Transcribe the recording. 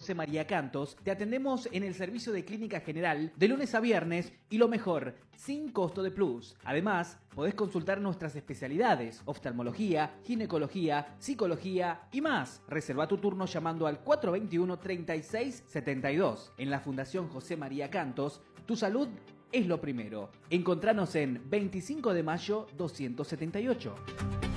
José María Cantos, te atendemos en el servicio de clínica general de lunes a viernes y lo mejor, sin costo de plus. Además, podés consultar nuestras especialidades, oftalmología, ginecología, psicología y más. Reserva tu turno llamando al 421-3672. En la Fundación José María Cantos, tu salud es lo primero. Encontranos en 25 de mayo 278.